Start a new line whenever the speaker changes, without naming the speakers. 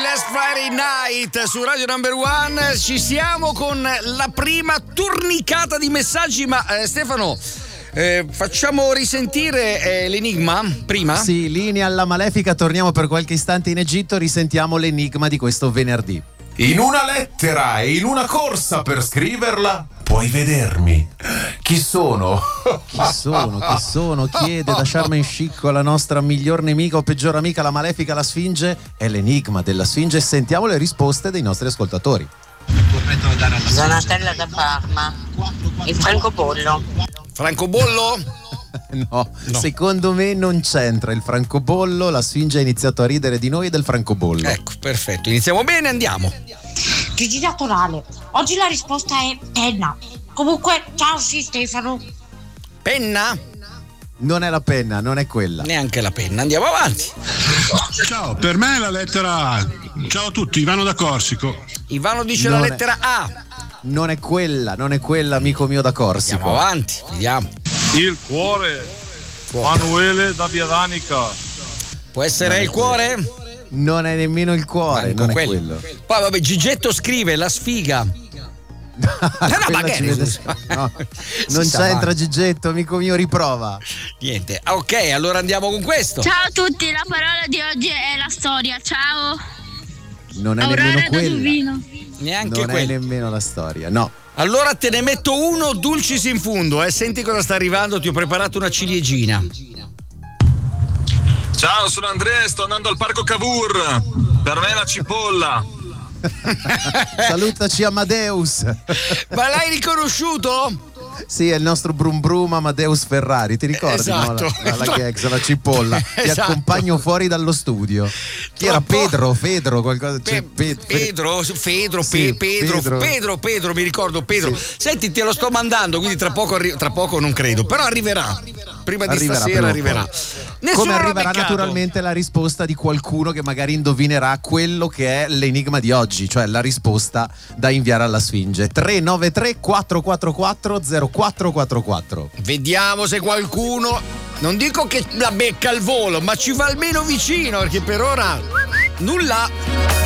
Last Friday Night su Radio Number One. Ci siamo con la prima turnicata di messaggi, ma Stefano, facciamo risentire l'enigma prima?
Sì, linea alla malefica, torniamo per qualche istante in Egitto, risentiamo l'enigma di questo venerdì.
In una lettera e in una corsa per scriverla puoi vedermi. Chi sono?
Chi sono? Chiede da Charmaine Scicco la nostra miglior nemica o peggior amica, la malefica, la Sfinge. È l'enigma della Sfinge. Sentiamo le risposte dei nostri ascoltatori.
Donatella da Parma. Il francobollo.
Francobollo?
No, secondo me non c'entra il francobollo. La Sfinge ha iniziato a ridere di noi e del francobollo.
Ecco, perfetto, iniziamo bene, andiamo.
Gigi Naturale, oggi la risposta è penna. Comunque, ciao, sì, Stefano.
Penna?
Non è la penna, non è quella.
Neanche la penna, andiamo avanti.
Ciao, per me la lettera A. Ciao a tutti, Ivano da Corsico.
Ivano dice la lettera A.
Non è quella, amico mio da Corsico.
Andiamo avanti, vediamo.
Il cuore. Manuele da Biadanica.
Può essere il cuore?
Non è nemmeno il cuore, non è quello.
Poi vabbè, Gigetto scrive la sfiga.
No, non c'entra Gigetto, amico mio, riprova.
Niente, ok, allora andiamo con questo.
Ciao a tutti, la parola di oggi è la storia, ciao.
Non è
Aurora
nemmeno quella.
Duvino.
Neanche
non
quella.
è nemmeno la storia, no.
Allora te ne metto uno dulcis in fondo, Senti cosa sta arrivando, ti ho preparato una ciliegina.
Ciao, sono Andrea, sto andando al parco Cavour. Per me la cipolla.
Salutaci Amadeus.
Ma l'hai riconosciuto?
Sì, è il nostro Brum Brum Amadeus Ferrari, ti ricordi?
Esatto.
No? La gags, la cipolla. Ti
Esatto.
accompagno fuori dallo studio. Chi era? Fedro, qualcosa.
Pedro, mi ricordo Pedro.
Sì.
Senti, te lo sto mandando, quindi tra poco non credo, però arriverà. Prima di stasera arriverà.
Come arriverà naturalmente la risposta di qualcuno che magari indovinerà quello che è l'enigma di oggi, cioè la risposta da inviare alla Sfinge. 393 444 0444.
Vediamo se qualcuno, non dico che la becca al volo, ma ci va almeno vicino, perché per ora nulla.